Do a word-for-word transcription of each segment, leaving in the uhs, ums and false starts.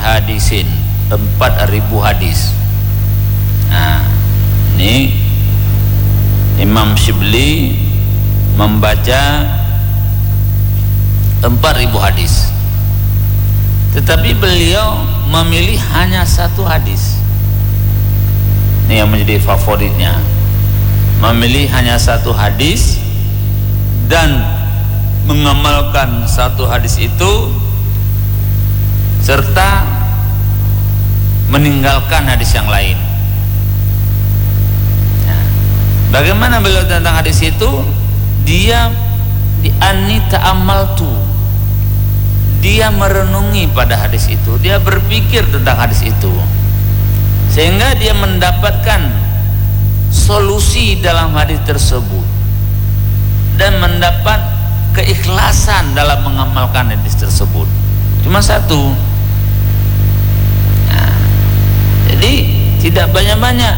hadisin, empat ribu hadis. Nah, ini Imam Syibli membaca empat ribu hadis, tetapi beliau memilih hanya satu hadis. Ini yang menjadi favoritnya, memilih hanya satu hadis dan mengamalkan satu hadis itu serta meninggalkan hadis yang lain. Nah, bagaimana beliau tentang hadis itu? Dia di anni ta'ammaltu, dia merenungi pada hadis itu, dia berpikir tentang hadis itu, sehingga dia mendapatkan solusi dalam hadis tersebut dan mendapat keikhlasan dalam mengamalkan hadis tersebut. Cuma satu. Nah, jadi tidak banyak-banyak,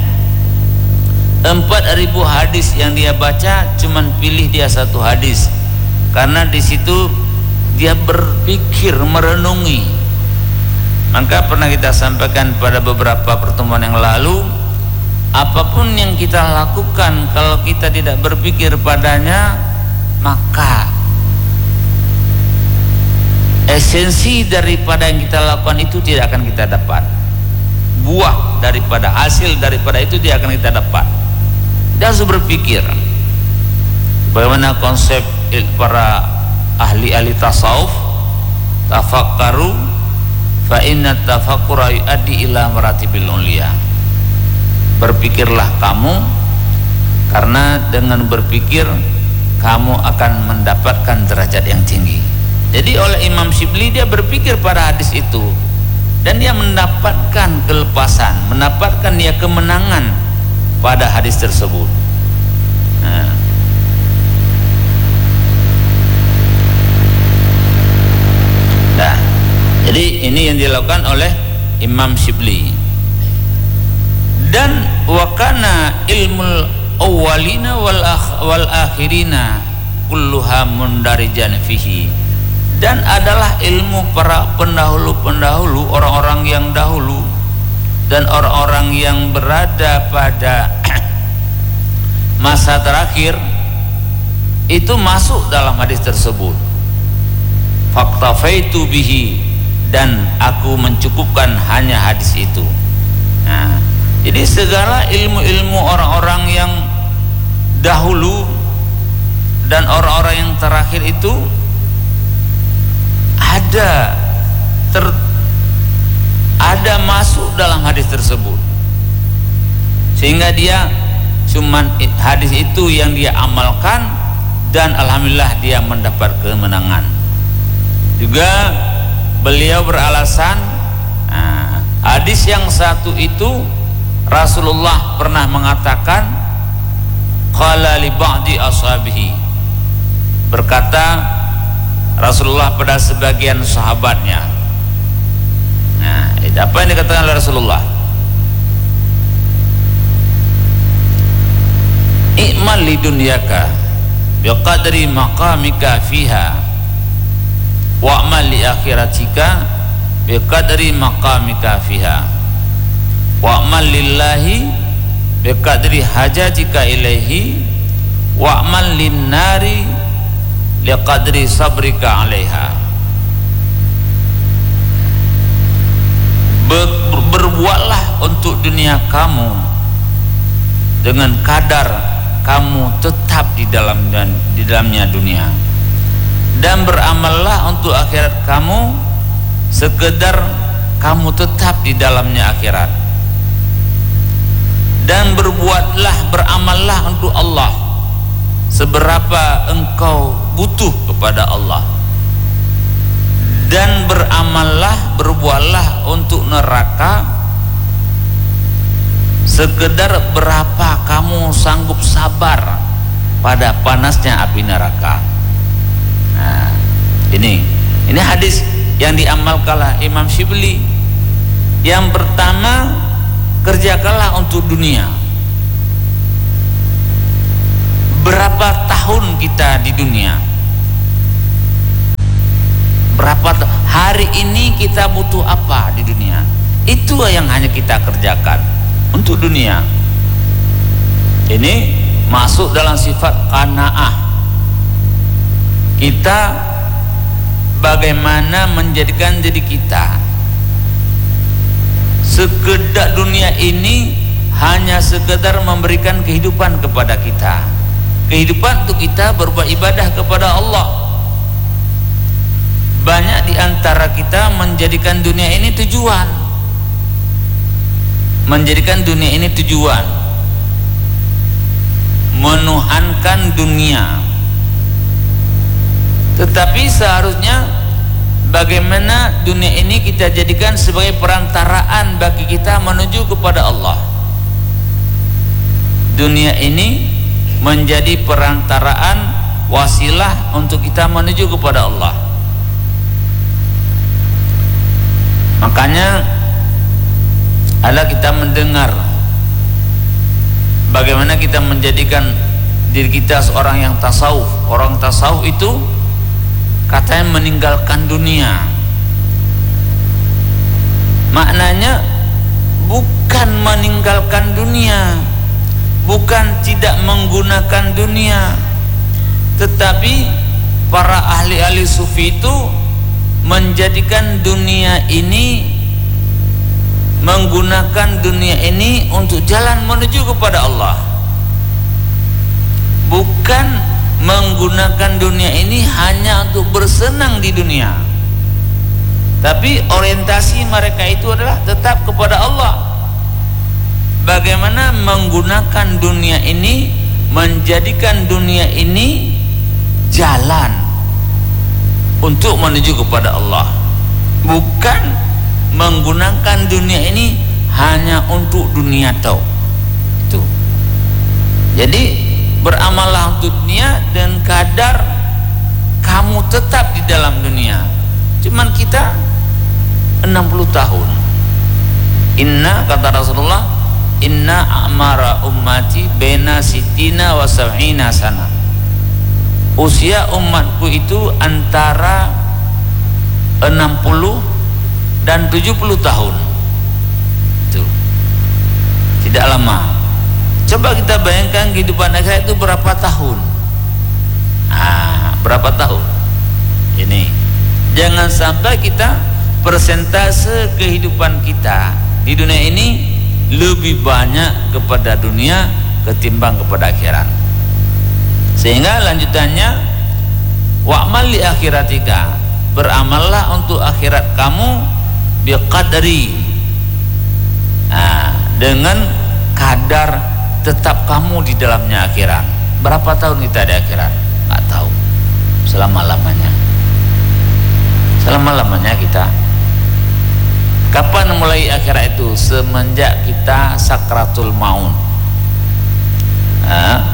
empat ribu hadis yang dia baca, cuman pilih dia satu hadis, karena di situ dia berpikir, merenungi. Maka pernah kita sampaikan pada beberapa pertemuan yang lalu, apapun yang kita lakukan kalau kita tidak berpikir padanya, maka esensi daripada yang kita lakukan itu tidak akan kita dapat. Buah daripada, hasil daripada itu tidak akan kita dapat. Dia harus berpikir. Bagaimana konsep para ahli-ahli tasawuf, tafakkaru fa inna tafakkura yuaddi ila maratibil ulia. Berpikirlah kamu, karena dengan berpikir kamu akan mendapatkan derajat yang tinggi. Jadi oleh Imam Syibli, dia berpikir pada hadis itu dan dia mendapatkan kelepasan, mendapatkan dia kemenangan pada hadis tersebut. Nah, nah, jadi ini yang dilakukan oleh Imam Syibli. Dan wakana ilmul awwalina wal, akh, wal akhirina kulluha mundarijan fihi, dan adalah ilmu para pendahulu-pendahulu, orang-orang yang dahulu dan orang-orang yang berada pada masa terakhir itu masuk dalam hadis tersebut. Faktafaitu bihi, dan aku mencukupkan hanya hadis itu. Nah, jadi segala ilmu-ilmu orang-orang yang dahulu dan orang-orang yang terakhir itu ada ter, ada masuk dalam hadis tersebut, sehingga dia cuman hadis itu yang dia amalkan dan alhamdulillah dia mendapat kemenangan. Juga beliau beralasan, nah, hadis yang satu itu Rasulullah pernah mengatakan, qala li ba'di ashabihi, berkata Rasulullah pada sebagian sahabatnya. Nah, itu apa yang dikatakan oleh Rasulullah? I'mal li dunyaka biqadri maqamika fiha wa'mal li akhiratika biqadri maqamika fiha wa'mal lillahi biqadri hajatika ilaihi wa'mal linnari liqadri sabrika alaiha. Ber, berbuatlah untuk dunia kamu dengan kadar kamu tetap di dalam di dalamnya dunia, dan beramallah untuk akhirat kamu sekedar kamu tetap di dalamnya akhirat, dan berbuatlah, beramallah untuk Allah seberapa engkau butuh kepada Allah, dan beramallah, berbuatlah untuk neraka sekedar berapa kamu sanggup sabar pada panasnya api neraka. Nah, ini ini hadis yang diamalkanlah Imam Syibli. Yang pertama, kerjakanlah untuk dunia. Berapa tahun kita di dunia? Berapa hari ini kita butuh apa di dunia, itu yang hanya kita kerjakan untuk dunia. Ini masuk dalam sifat qanaah. Kita bagaimana menjadikan diri kita sekedar dunia ini hanya sekedar memberikan kehidupan kepada kita, kehidupan untuk kita berbuat ibadah kepada Allah. Banyak di antara kita menjadikan dunia ini tujuan, menjadikan dunia ini tujuan, menuhankan dunia. Tetapi seharusnya bagaimana dunia ini kita jadikan sebagai perantaraan bagi kita menuju kepada Allah. Dunia ini menjadi perantaraan, wasilah untuk kita menuju kepada Allah. Makanya adalah kita mendengar bagaimana kita menjadikan diri kita seorang yang tasawuf. Orang tasawuf itu katanya meninggalkan dunia. Maknanya bukan meninggalkan dunia, bukan tidak menggunakan dunia, tetapi para ahli-ahli sufi itu menjadikan dunia ini, menggunakan dunia ini untuk jalan menuju kepada Allah, bukan menggunakan dunia ini hanya untuk bersenang di dunia, tapi orientasi mereka itu adalah tetap kepada Allah. Bagaimana menggunakan dunia ini, menjadikan dunia ini jalan untuk menuju kepada Allah, bukan menggunakan dunia ini hanya untuk dunia tau. Itu. Jadi beramallah untuk dunia dan kadar kamu tetap di dalam dunia. Cuman kita enam puluh tahun. Inna, kata Rasulullah, inna a'mara ummati baina sitina wa sab'ina sana. Usia umatku itu antara enam puluh dan tujuh puluh tahun. Itu tidak lama. Coba kita bayangkan kehidupan akhirat itu berapa tahun? Ah, berapa tahun? Ini jangan sampai kita persentase kehidupan kita di dunia ini lebih banyak kepada dunia ketimbang kepada akhirat. Sehingga lanjutannya, wa'mal li akhiratika, beramallah untuk akhirat kamu biqadri, nah, dengan kadar tetap kamu di dalamnya akhirat. Berapa tahun kita di akhirat? Nggak tahu. Selama-lamanya. Selama-lamanya kita. Kapan mulai akhirat itu? Semenjak kita sakratul maut. Nah,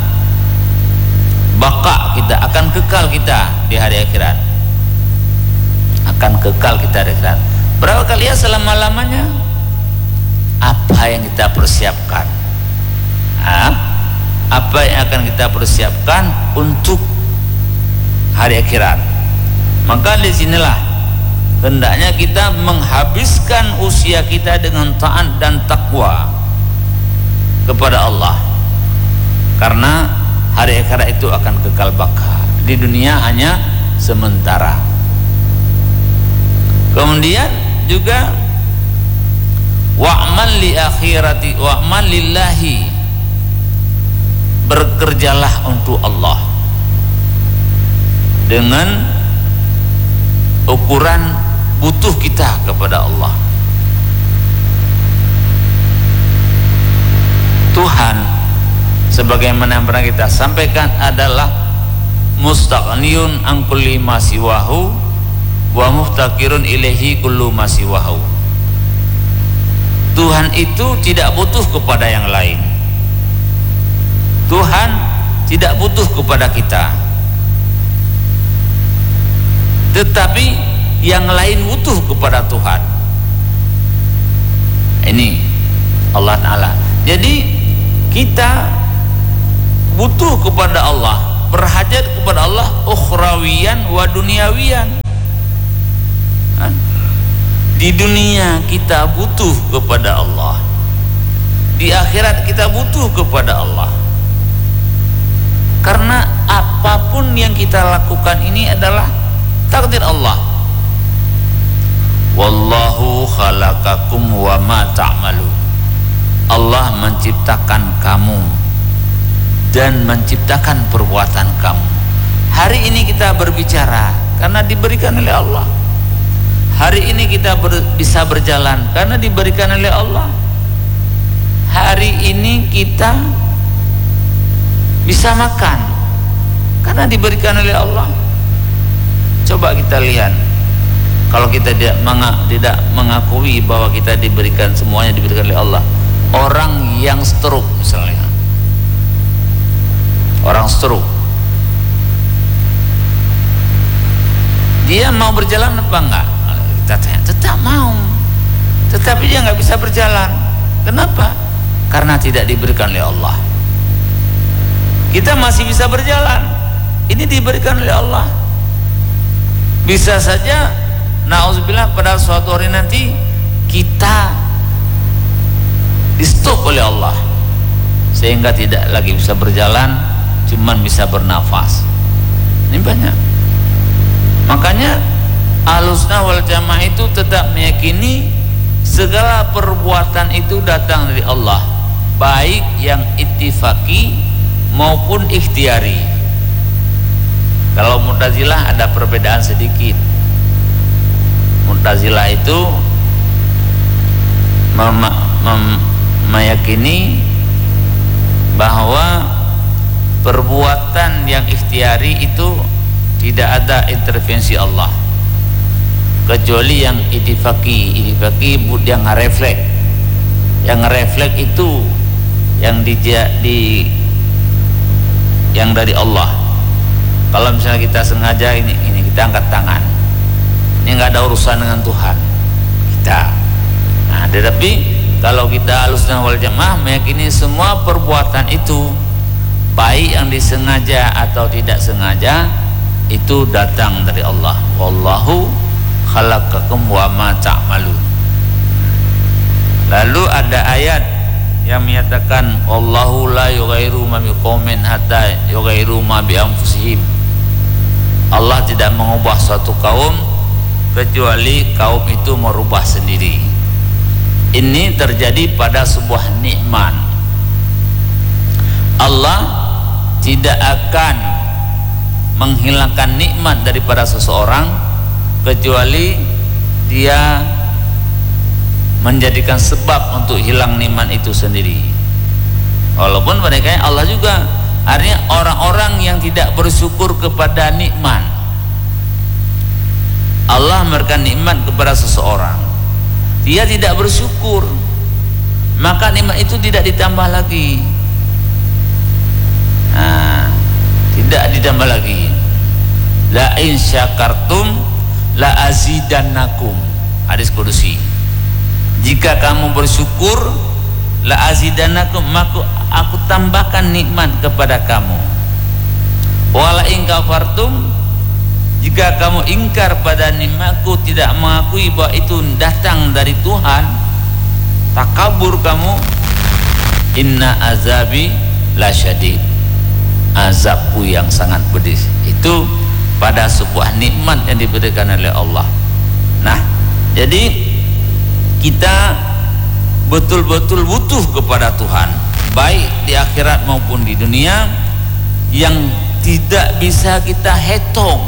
baka kita, akan kekal kita di hari akhirat. Akan kekal kita di akhirat. Berapa kali ya selama-lamanya? Apa yang kita persiapkan? Nah, apa yang akan kita persiapkan untuk hari akhirat? Maka di sinilah hendaknya kita menghabiskan usia kita dengan taat dan takwa kepada Allah, karena hari akhirat itu akan kekal baka. Di dunia hanya sementara. Kemudian juga wa'mal li akhirati wa'mal lillahi, bekerjalah untuk Allah dengan ukuran butuh kita kepada Allah. Tuhan sebagaimana yang pernah kita sampaikan adalah mustaghniyun an kulli ma siwahu wa muftaqirun ilaihi kullu ma siwahu. Tuhan itu tidak butuh kepada yang lain. Tuhan tidak butuh kepada kita, tetapi yang lain butuh kepada Tuhan. Ini Allah Ta'ala. Jadi kita butuh kepada Allah, berhajat kepada Allah ukhrawiyan wa dunyawiyan. Di dunia kita butuh kepada Allah, di akhirat kita butuh kepada Allah. Karena apapun yang kita lakukan ini adalah takdir Allah. Wallahu khalaqakum wa ma ta'malun. Allah menciptakan kamu dan menciptakan perbuatan kamu. Hari ini kita berbicara karena diberikan oleh Allah. Hari ini kita ber, bisa berjalan karena diberikan oleh Allah. Hari ini kita bisa makan karena diberikan oleh Allah. Coba kita lihat, kalau kita tidak, tidak mengakui bahwa kita diberikan, semuanya diberikan oleh Allah. Orang yang stroke misalnya, orang stroke, dia mau berjalan apa enggak? Kita tanya, tetap mau, tetapi dia nggak bisa berjalan. Kenapa? Karena tidak diberikan oleh Allah. Kita masih bisa berjalan, ini diberikan oleh Allah. Bisa saja, na'udzubillah, pada suatu hari nanti kita di stop oleh Allah sehingga tidak lagi bisa berjalan, cuman bisa bernafas. Ini banyak. Makanya Ahlussunnah wal Jamaah itu tetap meyakini segala perbuatan itu datang dari Allah, baik yang ittifaqi maupun ikhtiari. Kalau Mu'tazilah ada perbedaan sedikit. Mu'tazilah itu mem mem meyakini bahwa perbuatan yang ikhtiari itu tidak ada intervensi Allah, kecuali yang ittifaqi. Ittifaqi yang ngerefleks, yang ngerefleks itu yang di, di yang dari Allah. Kalau misalnya kita sengaja ini ini kita angkat tangan, ini nggak ada urusan dengan Tuhan kita. Nah, tetapi kalau kita Ahlussunnah wal Jamaah meyakini semua perbuatan itu, baik yang disengaja atau tidak sengaja, itu datang dari Allah. Wallahu khalaqakum wa ma ta'malun. Lalu ada ayat yang menyatakan Allahu la yughayyiru ma biqaumin hatta yughayyiru ma bi anfusihim. Allah tidak mengubah suatu kaum kecuali kaum itu merubah sendiri. Ini terjadi pada sebuah nikmat. Allah tidak akan menghilangkan nikmat daripada seseorang kecuali dia menjadikan sebab untuk hilang nikmat itu sendiri. Walaupun mereka Allah juga, artinya orang-orang yang tidak bersyukur kepada nikmat, Allah memberikan nikmat kepada seseorang, dia tidak bersyukur, maka nikmat itu tidak ditambah lagi. Nah, tidak ditambah lagi. La in syakartum la azidannakum, hadis kudusi. Jika kamu bersyukur, la azidannakum, maka aku tambahkan nikmat kepada kamu. Wala in kafartum, jika kamu ingkar pada nikmatku, tidak mengakui bahwa itu datang dari Tuhan, takabur kamu, inna azabi lasyadid, azabku yang sangat pedih. Itu pada sebuah nikmat yang diberikan oleh Allah. Nah, jadi kita betul-betul butuh kepada Tuhan, baik di akhirat maupun di dunia, yang tidak bisa kita hitung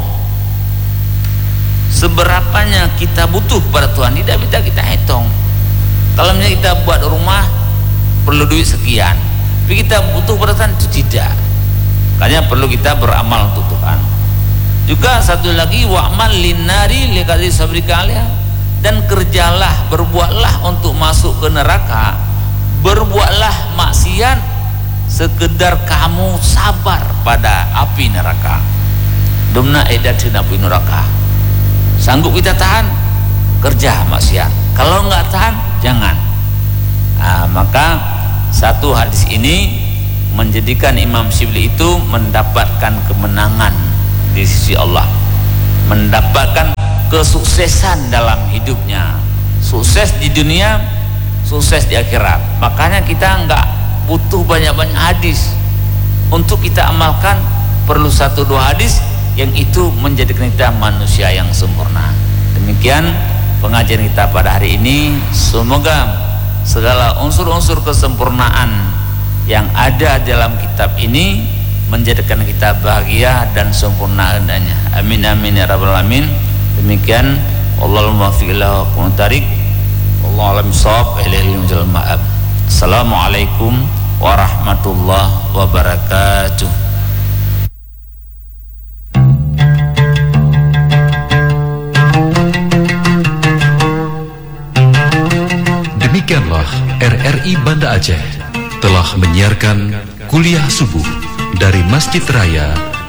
seberapanya kita butuh pada Tuhan, tidak bisa kita hitung. Kalau misalnya kita buat rumah perlu duit sekian, tapi kita butuh pada Tuhan itu tidak. Makanya perlu kita beramal untuk Tuhan. Juga satu lagi, wa'mal linnari liqadri sabrika alaiha, dan kerjalah, berbuatlah untuk masuk ke neraka, berbuatlah maksiat sekedar kamu sabar pada api neraka. Dumna edatin api neraka. Sanggup kita tahan, kerja maksiat. Kalau nggak tahan, jangan. Nah, maka satu hadis ini menjadikan Imam Syibli itu mendapatkan kemenangan di sisi Allah, mendapatkan kesuksesan dalam hidupnya. sukses di dunia, sukses di akhirat. Makanya kita nggak butuh banyak-banyak hadis untuk kita amalkan, perlu satu dua hadis yang itu menjadikan kita manusia yang sempurna. Demikian pengajian kita pada hari ini. Semoga segala unsur-unsur kesempurnaan yang ada dalam kitab ini menjadikan kita bahagia dan sempurna adanya. Amin amin ya rabbal alamin. Demikian, Allahumma fi'illah wa tarik. Wallahu a'lam bishawab. Ilaihi ma'ab. Assalamualaikum warahmatullahi wabarakatuh. Demikianlah R R I Banda Aceh telah menyiarkan kuliah subuh dari Masjid Raya